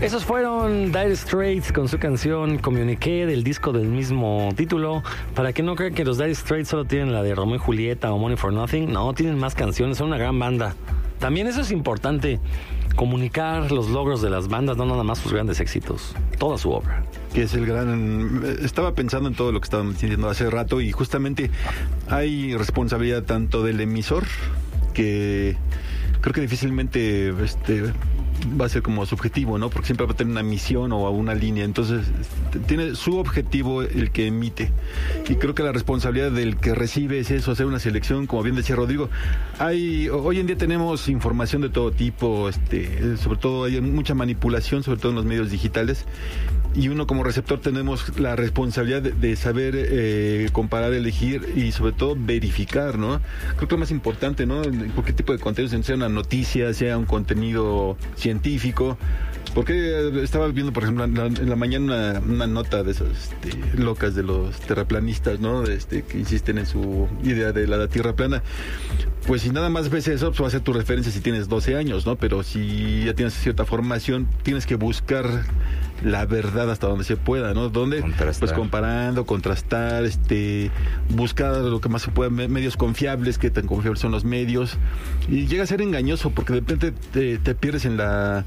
Esos fueron Dire Straits con su canción Communiqué del disco del mismo título. Para que no crean que los Dire Straits solo tienen la de Romeo y Julieta o Money for Nothing, no, tienen más canciones, son una gran banda. También eso es importante, comunicar los logros de las bandas, no nada más sus grandes éxitos, toda su obra. Que es el gran... Estaba pensando en todo lo que estaban diciendo hace rato y justamente hay responsabilidad tanto del emisor, que creo que difícilmente va a ser como subjetivo, ¿no? Porque siempre va a tener una misión o una línea. Entonces, tiene su objetivo el que emite. Y creo que la responsabilidad del que recibe es eso, hacer una selección, como bien decía Rodrigo. Hoy en día tenemos información de todo tipo, sobre todo hay mucha manipulación, sobre todo en los medios digitales. Y uno como receptor tenemos la responsabilidad de saber comparar, elegir y sobre todo verificar, ¿no? Creo que lo más importante, ¿no? En cualquier tipo de contenido, sea una noticia, sea un contenido científico. Porque estaba viendo, por ejemplo, en la mañana una nota de esas locas de los terraplanistas, ¿no? Que insisten en su idea de la Tierra plana. Pues si nada más ves eso, pues va a ser tu referencia si tienes 12 años, ¿no? Pero si ya tienes cierta formación, tienes que buscar la verdad hasta donde se pueda, ¿no? ¿Dónde? Contrastar. Pues comparando, contrastar, buscar lo que más se pueda, medios confiables, qué tan confiables son los medios. Y llega a ser engañoso porque de repente te pierdes en la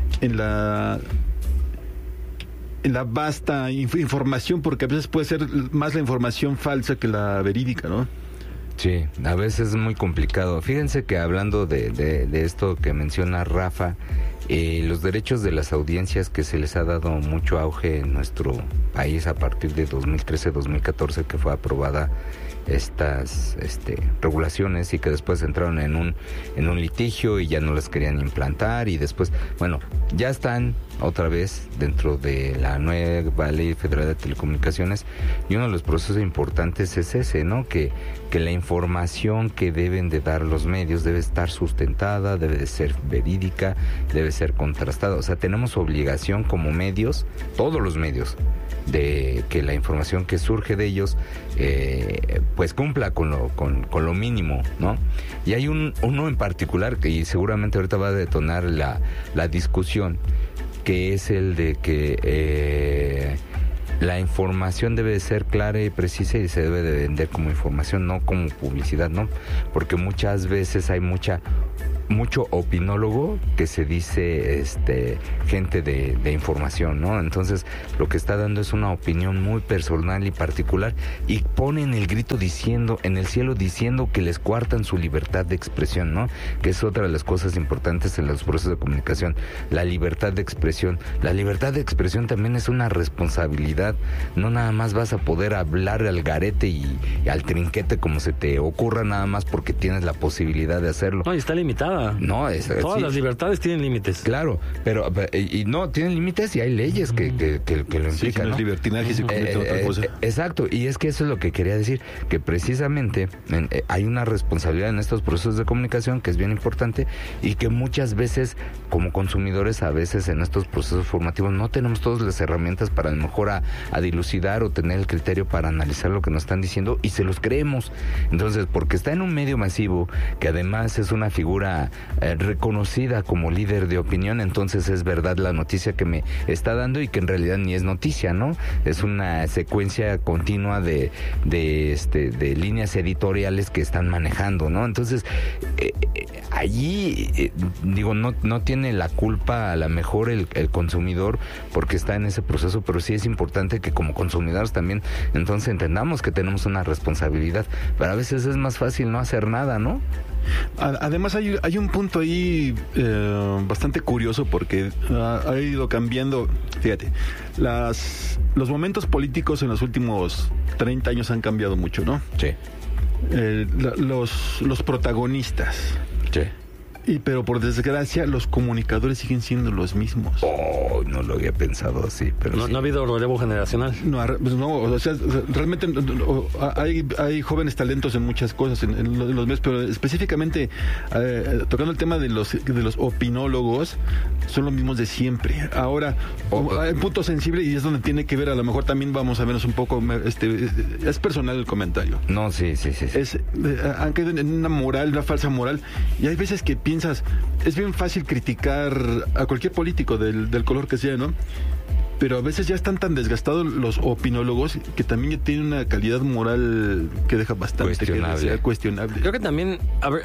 vasta información, porque a veces puede ser más la información falsa que la verídica, ¿no? Sí, a veces es muy complicado. Fíjense que hablando de esto que menciona Rafa, los derechos de las audiencias, que se les ha dado mucho auge en nuestro país a partir de 2013-2014, que fue aprobada estas regulaciones, y que después entraron en un litigio y ya no las querían implantar, y después, bueno, ya están otra vez dentro de la nueva Ley Federal de Telecomunicaciones, y uno de los procesos importantes es ese, ¿no? Que la información que deben de dar los medios debe estar sustentada, debe de ser verídica, debe ser contrastada. O sea, tenemos obligación como medios, todos los medios, de que la información que surge de ellos pues cumpla con lo mínimo, ¿no? Y hay uno en particular que seguramente ahorita va a detonar la discusión, que es el de que la información debe de ser clara y precisa y se debe de vender como información, no como publicidad, ¿no? Porque muchas veces hay mucho opinólogo que se dice gente de información, ¿no? Entonces lo que está dando es una opinión muy personal y particular, y ponen el grito en el cielo diciendo que les coartan su libertad de expresión, ¿no? Que es otra de las cosas importantes en los procesos de comunicación, la libertad de expresión. La libertad de expresión también es una responsabilidad, no nada más vas a poder hablar al garete y al trinquete como se te ocurra, nada más porque tienes la posibilidad de hacerlo. No, y está limitada. No, todas las libertades tienen límites. Claro, pero y no tienen límites, y hay leyes que lo implican, ¿no? Libertinaje se convierte en otra cosa. Exacto, y es que eso es lo que quería decir, que precisamente hay una responsabilidad en estos procesos de comunicación que es bien importante, y que muchas veces como consumidores, a veces en estos procesos formativos no tenemos todas las herramientas para a lo mejor a dilucidar o tener el criterio para analizar lo que nos están diciendo, y se los creemos. Entonces, porque está en un medio masivo que además es una figura reconocida como líder de opinión, entonces es verdad la noticia que me está dando, y que en realidad ni es noticia, ¿no? Es una secuencia continua de líneas editoriales que están manejando, ¿no? Entonces allí digo, no tiene la culpa a lo mejor el consumidor, porque está en ese proceso, pero sí es importante que como consumidores también entonces entendamos que tenemos una responsabilidad, pero a veces es más fácil no hacer nada, ¿no? Además hay un punto ahí bastante curioso, porque ha ido cambiando. Fíjate, los momentos políticos en los últimos 30 años han cambiado mucho, ¿no? Sí. Los protagonistas. Sí. Pero por desgracia los comunicadores siguen siendo los mismos. Oh, no lo había pensado así, pero no, sí. No ha habido relevo generacional. No, o sea, realmente hay jóvenes talentos en muchas cosas en los medios, pero específicamente tocando el tema de los opinólogos, son los mismos de siempre. Ahora, hay un punto sensible y es donde tiene que ver, a lo mejor también vamos a vernos un poco, es personal el comentario. No, sí. Han caído en una falsa moral, y hay veces que piensas, es bien fácil criticar a cualquier político del color que sea, ¿no? Pero a veces ya están tan desgastados los opinólogos que también ya tienen una calidad moral que deja bastante cuestionable. Creo que también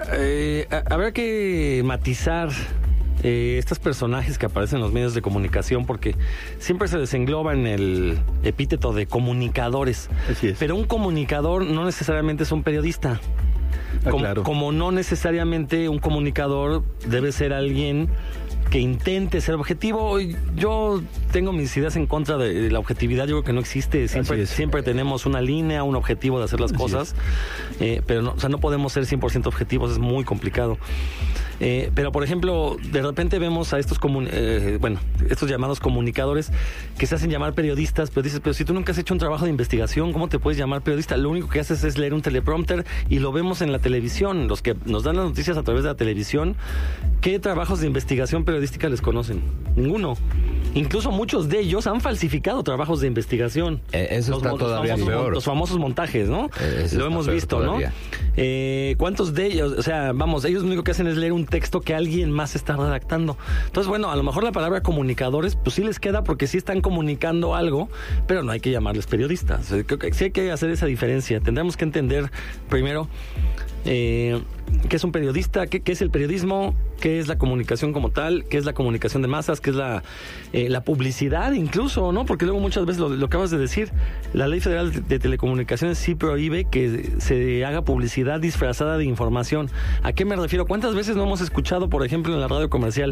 habrá que matizar estos personajes que aparecen en los medios de comunicación, porque siempre se les engloba en el epíteto de comunicadores. Así es. Pero un comunicador no necesariamente es un periodista. Claro. Como no necesariamente un comunicador debe ser alguien que intente ser objetivo. Yo tengo mis ideas en contra de la objetividad. Yo creo que no existe. Siempre tenemos una línea, un objetivo de hacer las cosas, pero no podemos ser 100% objetivos, es muy complicado. Pero, por ejemplo, de repente vemos a estos estos llamados comunicadores que se hacen llamar periodistas, pero dices, pero si tú nunca has hecho un trabajo de investigación, ¿cómo te puedes llamar periodista? Lo único que haces es leer un teleprompter, y lo vemos en la televisión. Los que nos dan las noticias a través de la televisión, ¿qué trabajos de investigación periodística les conocen? Ninguno. Incluso muchos de ellos han falsificado trabajos de investigación. Eso está todavía peor. Los famosos montajes, ¿no? Lo hemos visto, todavía, ¿no? ¿Cuántos de ellos? O sea, ellos lo único que hacen es leer un texto que alguien más está redactando. Entonces, bueno, a lo mejor la palabra comunicadores, pues sí les queda, porque sí están comunicando algo, pero no hay que llamarles periodistas. Creo que sí hay que hacer esa diferencia. Tendremos que entender primero qué es un periodista, qué es el periodismo, qué es la comunicación como tal, qué es la comunicación de masas, qué es la publicidad incluso, ¿no? Porque luego muchas veces lo acabas de decir, la Ley Federal de Telecomunicaciones sí prohíbe que se haga publicidad disfrazada de información. ¿A qué me refiero? ¿Cuántas veces no hemos escuchado, por ejemplo, en la radio comercial,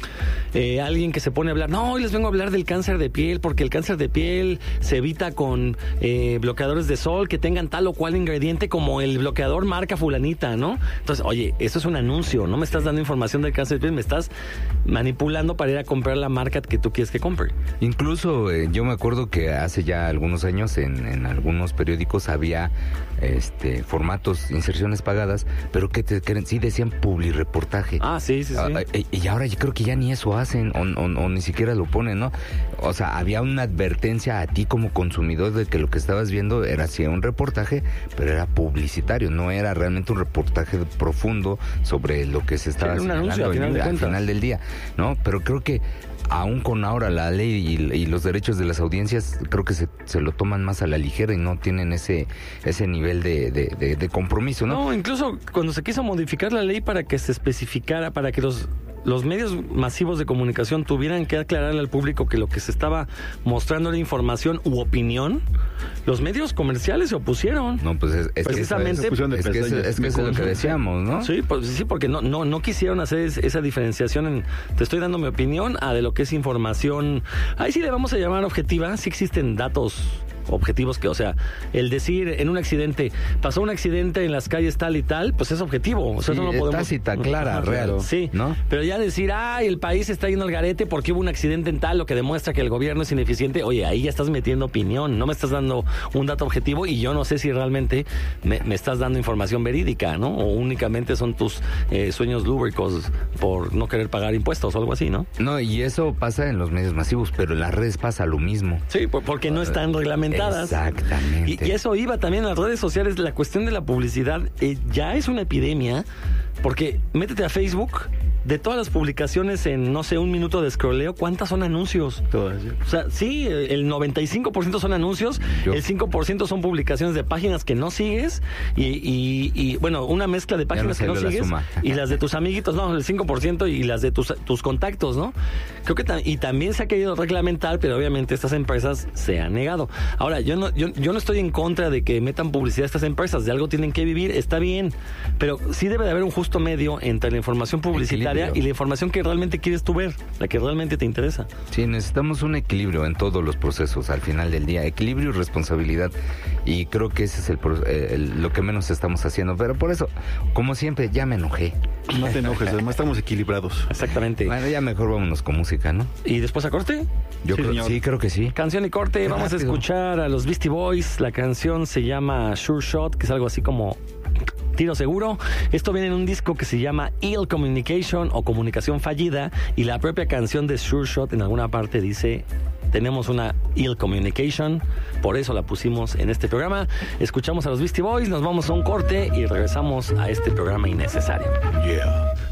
alguien que se pone a hablar, no, hoy les vengo a hablar del cáncer de piel, porque el cáncer de piel se evita con bloqueadores de sol que tengan tal o cual ingrediente como el bloqueador marca fulanita, ¿no? Entonces, oye, eso es un anuncio, no me estás dando información del cáncer de piel, me estás manipulando para ir a comprar la marca que tú quieres que compre. Incluso yo me acuerdo que hace ya algunos años en algunos periódicos había formatos, inserciones pagadas, pero que sí decían publireportaje. Sí. Y ahora yo creo que ya ni eso hacen, o ni siquiera lo ponen, ¿no? O sea, había una advertencia a ti como consumidor de que lo que estabas viendo era sí un reportaje, pero era publicitario, no era realmente un reportaje profundo sobre lo que se estaba señalando al final del día, ¿no? Pero creo que aún con ahora la ley y los derechos de las audiencias, creo que se lo toman más a la ligera y no tienen ese nivel de compromiso, ¿no? No, incluso cuando se quiso modificar la ley para que se especificara, para que los medios masivos de comunicación tuvieran que aclararle al público que lo que se estaba mostrando era información u opinión, los medios comerciales se opusieron. No, pues precisamente es lo que decíamos, ¿no? Sí, pues sí, porque no quisieron hacer esa diferenciación te estoy dando mi opinión de lo que es información. Ahí sí le vamos a llamar objetiva, sí existen datos objetivos que, o sea, el decir en un accidente, pasó un accidente en las calles tal y tal, pues es objetivo. O sea, sí, eso no podemos... tácita, clara, real. Sí, ¿no? Pero ya decir, el país está yendo al garete porque hubo un accidente en tal, lo que demuestra que el gobierno es ineficiente, oye, ahí ya estás metiendo opinión, no me estás dando un dato objetivo y yo no sé si realmente me estás dando información verídica, ¿no? O únicamente son tus sueños lúbricos por no querer pagar impuestos o algo así, ¿no? No, y eso pasa en los medios masivos, pero en las redes pasa lo mismo. Sí, porque no están reglamentadas. Exactamente. Y eso iba también en las redes sociales, la cuestión de la publicidad ya es una epidemia, porque métete a Facebook, de todas las publicaciones en, no sé, un minuto de scrolleo, ¿cuántas son anuncios? Todas. ¿Sí? O sea, sí, el 95% son anuncios, el 5% son publicaciones de páginas que no sigues y bueno, una mezcla de páginas que no sigues y las de tus amiguitos, no, el 5% y las de tus contactos, ¿no? Creo que y también se ha querido reglamentar, pero obviamente estas empresas se han negado. Ahora, yo no estoy en contra de que metan publicidad a estas empresas, de algo tienen que vivir, está bien, pero sí debe de haber un justo medio entre la información publicitaria y la información que realmente quieres tú ver, la que realmente te interesa. Sí, necesitamos un equilibrio en todos los procesos al final del día, equilibrio y responsabilidad, y creo que ese es lo que menos estamos haciendo, pero por eso, como siempre, ya me enojé. No te enojes, además estamos equilibrados. Exactamente. Bueno, ya mejor vámonos con música, ¿no? ¿Y después a corte? Creo que sí. Canción y corte, vamos a escuchar a los Beastie Boys, la canción se llama Sure Shot, que es algo así como tiro seguro. Esto viene en un disco que se llama Ill Communication o Comunicación Fallida, y la propia canción de Sure Shot en alguna parte dice: tenemos una ill communication, por eso la pusimos en este programa. Escuchamos a los Beastie Boys, nos vamos a un corte y regresamos a este programa innecesario. Yeah.